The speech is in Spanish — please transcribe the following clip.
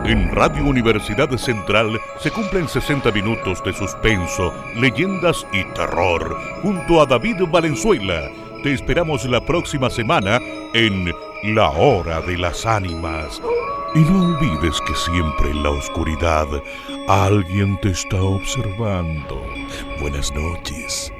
En Radio Universidad Central se cumplen 60 minutos de suspenso, leyendas y terror, junto a David Valenzuela. Te esperamos la próxima semana en La Hora de las Ánimas. Y no olvides que siempre en la oscuridad alguien te está observando. Buenas noches.